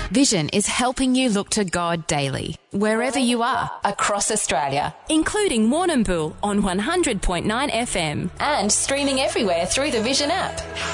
Vision is helping you look to God daily, wherever you are, across Australia, including Warrnambool on 100.9 FM and streaming everywhere through the Vision app.